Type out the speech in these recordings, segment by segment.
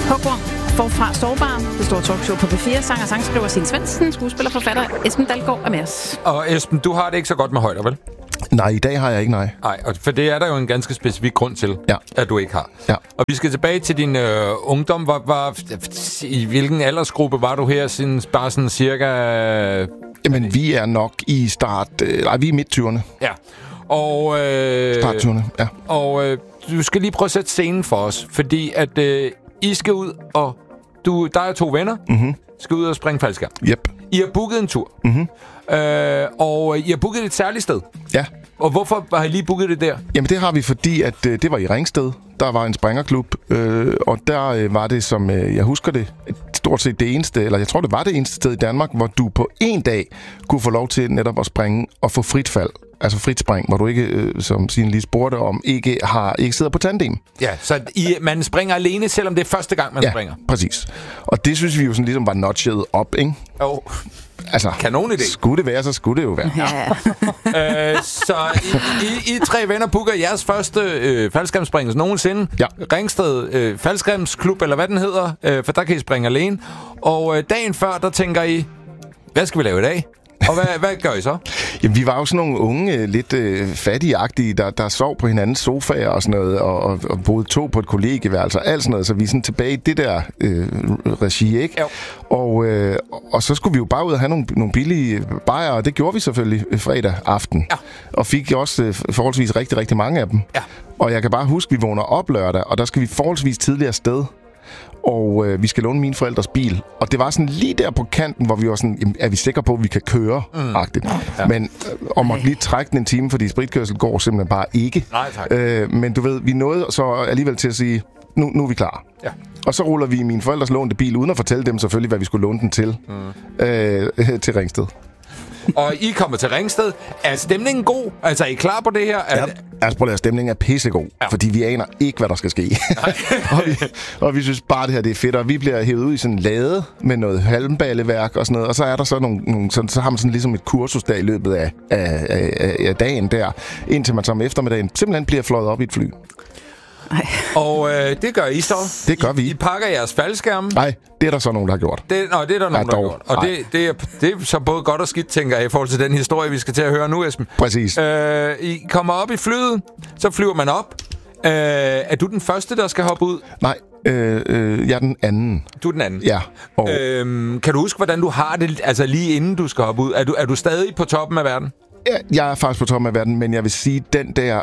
Hugger forfra sårbar. Det store talkshow på P4. Sanger og sangskriver Signe Svendsen. Skuespiller forfatter Esben Dalgaard er med os. Og Esben, du har det ikke så godt med højder, vel? Nej, i dag har jeg ikke, nej. Nej, for det er der jo en ganske specifik grund til, at du ikke har. Ja. Og vi skal tilbage til din ungdom. I hvilken aldersgruppe var du her, siden bare sådan cirka... Jamen, vi er nok i start... vi er midt-20'erne. Ja. Og... Start-20'erne, ja. Og du skal lige prøve at sætte scenen for os, fordi at I skal ud, og der er 2 venner, skal ud og springe faldskærm. Yep. I har booket en tur. Og I har booket et særligt sted. Ja. Og hvorfor har I lige booket det der? Jamen, det har vi, fordi at det var i Ringsted. Der var en springerklub, og der var det, som jeg husker det, stort set det eneste, eller jeg tror, det var det eneste sted i Danmark, hvor du på en dag kunne få lov til netop at springe og få frit fald. Altså frit spring, hvor du ikke, som Signe lige spurgte om, ikke sidder på tandem. Ja, så man springer alene, selvom det er første gang, man springer. Ja, præcis. Og det synes vi jo sådan ligesom var notchet op, ikke? Jo. Altså, kanon idé. Skulle det være, så skulle det jo være. Ja. Så I 3 venner booker jeres første faldskærmsspringelse nogensinde. Ja. Ringsted faldskærmsklub, eller hvad den hedder, for der kan I springe alene. Og dagen før, der tænker I, hvad skal vi lave i dag? Og hvad gør I så? Jamen, vi var jo sådan nogle unge, lidt fattigagtige, der sov på hinandens sofaer og sådan noget, og boede 2 på et kollegieværelse og alt sådan noget, så vi er sådan tilbage i det der regi, ikke? Jo. Og så skulle vi jo bare ud og have nogle billige bajer, og det gjorde vi selvfølgelig fredag aften. Ja. Og fik også forholdsvis rigtig, rigtig mange af dem. Ja. Og jeg kan bare huske, at vi vågner op lørdag, og der skal vi forholdsvis tidligere afsted. Og vi skal låne mine forældres bil. Og det var sådan lige der på kanten, hvor vi var sådan, er vi sikre på, at vi kan køre? Ja. Men og måtte lige trække den en time, fordi spritkørsel går simpelthen bare ikke. Nej, tak. Men du ved, vi nåede så alligevel til at sige, nu er vi klar. Ja. Og så ruller vi mine forældres lånte bil, uden at fortælle dem selvfølgelig, hvad vi skulle låne den til. Til Ringsted. Og I kommer til Ringsted. Er stemningen god? Altså, er I klar på det her? Altså, prøv at stemningen er pissegod, fordi vi aner ikke, hvad der skal ske. og vi synes bare, det her det er fedt, og vi bliver hævet ud i sådan en lade med noget halmballeværk og sådan noget, og så er der så nogle så har man sådan ligesom et kursus der i løbet af dagen der, indtil man så om eftermiddagen simpelthen bliver fløjet op i et fly. Ej. Og det gør I så? Det gør vi. I pakker jeres faldskærme? Nej, det er der så nogen, der har gjort. Det er der nogen, der har gjort. Og det er så både godt og skidt, tænker jeg, i forhold til den historie, vi skal til at høre nu, Esben. Præcis. I kommer op i flyet, så flyver man op. Er du den første, der skal hoppe ud? Nej, jeg er den anden. Du er den anden? Ja. Og kan du huske, hvordan du har det, altså lige inden du skal hoppe ud? Er du stadig på toppen af verden? Jeg er faktisk på toppen af verden, men jeg vil sige, den der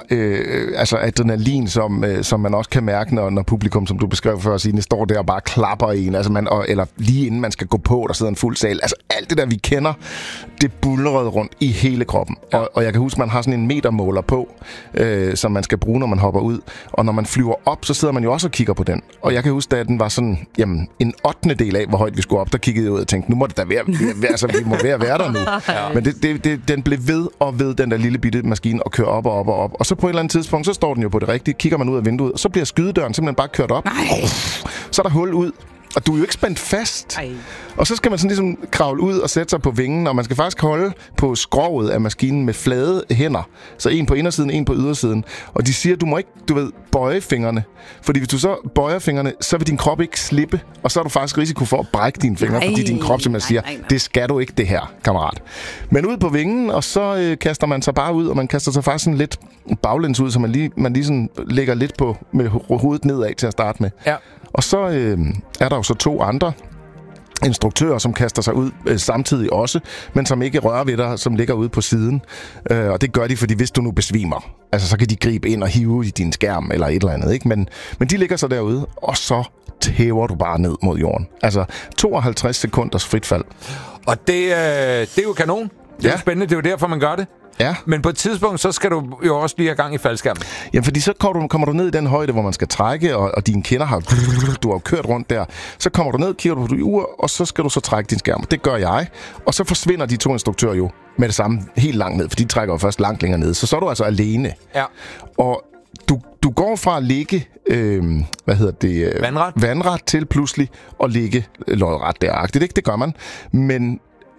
adrenalin, som man også kan mærke, når publikum, som du beskrev før, Signe, står der og bare klapper en, altså eller lige inden man skal gå på, der sidder en fuld sal. Altså alt det der, vi kender, det bullerede rundt i hele kroppen. Ja. Og jeg kan huske, man har sådan en metermåler på, som man skal bruge, når man hopper ud. Og når man flyver op, så sidder man jo også og kigger på den. Og jeg kan huske, at den var sådan, en 8. del af, hvor højt vi skulle op, der kiggede jeg ud og tænkte, nu må det da være, altså vi må være der nu. Ja. Men den blev ved den der lille bitte maskine og kører op og op og op. Og så på et eller andet tidspunkt, så står den jo på det rigtige, kigger man ud af vinduet, og så bliver skydedøren simpelthen bare kørt op. Nej. Så er der hul ud. Og du er jo ikke spændt fast. Ej. Og så skal man sådan ligesom kravle ud og sætte sig på vingen, og man skal faktisk holde på skroget af maskinen med flade hænder. Så en på indersiden, en på ydersiden. Og de siger, at du må ikke, bøje fingrene. Fordi hvis du så bøjer fingrene, så vil din krop ikke slippe. Og så er du faktisk risiko for at brække dine fingre, fordi din krop simpelthen siger, det skal du ikke det her, kammerat. Men ud på vingen, og så kaster man sig bare ud, og man kaster sig faktisk sådan lidt baglæns ud, så man lige sådan lægger lidt på med hovedet nedad til at starte med. Ja. Og så er der jo så 2 andre instruktører, som kaster sig ud samtidig også, men som ikke rører ved dig, som ligger ude på siden. Og det gør de, fordi hvis du nu besvimer, altså så kan de gribe ind og hive i din skærm eller et eller andet, ikke? Men de ligger så derude, og så tæver du bare ned mod jorden. Altså 52 sekunders frit fald. Og det er jo kanon. Det er jo spændende, det er jo derfor, man gør det. Ja. Men på et tidspunkt, så skal du jo også lige have gang i faldskærmen. Ja, fordi så kommer du ned i den højde, hvor man skal trække, og dine kinder du har kørt rundt der. Så kommer du ned, kigger du på dit ur, og så skal du så trække din skærm. Det gør jeg. Og så forsvinder de 2 instruktører jo med det samme helt langt ned, for de trækker jo først langt længere ned. Så er du altså alene. Ja. Og du går fra at ligge vandret til pludselig at ligge lodret der. Det gør man. Men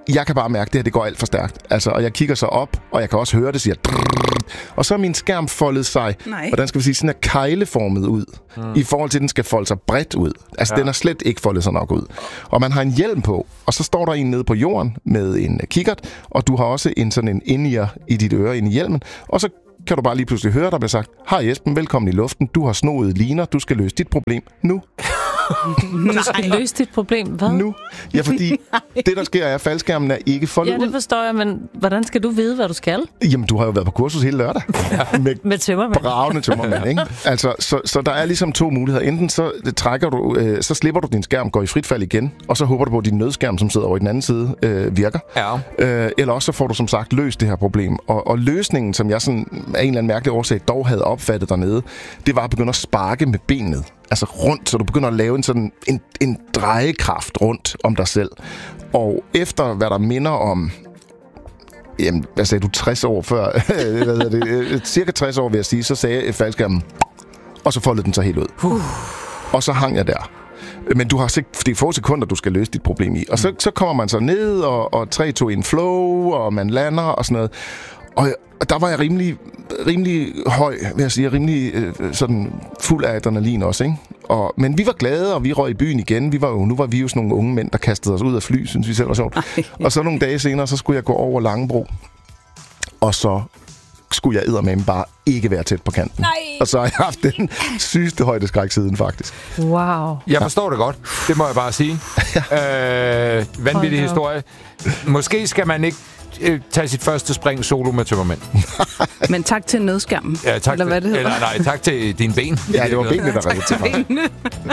jeg kan bare mærke, at det her det går alt for stærkt. Altså, og jeg kigger så op, og jeg kan også høre det siger... Og så er min skærm foldet sig, hvordan skal vi sige, sådan er kegleformet ud, i forhold til, at den skal folde sig bredt ud. Altså, den er slet ikke foldet sig nok ud. Og man har en hjelm på, og så står der en nede på jorden med en kikkert, og du har også sådan en in-ear i dit øre inde i hjelmen, og så kan du bare lige pludselig høre, der bliver sagt, hej Esben, velkommen i luften, du har snoede liner, du skal løse dit problem nu. Du skal løse dit problem, hvad? Nu. Ja, fordi det, der sker, er, at faldskærmen er ikke foldet ud. Ja, det forstår jeg, men hvordan skal du vide, hvad du skal? Jamen, du har jo været på kursus hele lørdag. Med tømmermænd. Bravende tømmermænd, ikke? Altså, så der er ligesom to muligheder. Enten så så slipper du din skærm, går i frit fald igen, og så håber du på, at din nødskærm, som sidder over i den anden side, virker. Ja. Eller også så får du som sagt løst det her problem. Og løsningen, som jeg sådan af en eller anden mærkelig årsag dog havde opfattet dernede, det var at begynde at sparke med benet. Altså rundt, så du begynder at lave en drejekraft rundt om dig selv. Og efter hvad der minder om, jamen, hvad sagde du, 60 år før, cirka 60 år vil jeg sige, så sagde faldskærmen, og så foldede den sig helt ud. Og så hang jeg der. Men du har det er få sekunder, du skal løse dit problem i. Og så kommer man så ned, og 3, 2, 1 flow, og man lander og sådan noget. Og der var jeg rimelig høj, vil jeg sige, rimelig sådan fuld af adrenalin også, ikke? Men vi var glade, og vi røg i byen igen. Nu var vi jo sådan nogle unge mænd, der kastede os ud af fly, synes vi selv var sjovt. Og så nogle dage senere, så skulle jeg gå over Langebro, og så skulle jeg eddermame bare ikke være tæt på kanten. Nej. Og så har jeg haft den sygeste højdeskræk siden, faktisk. Wow. Jeg forstår det godt. Det må jeg bare sige. Vanvittig historie. Måske skal man ikke tage sit første spring solo med tømmermænd. Men tak til nødskærmen. Ja, tak eller hvad det hedder. Nej, tak til dine ben. Ja, det var benene, der redde til mig.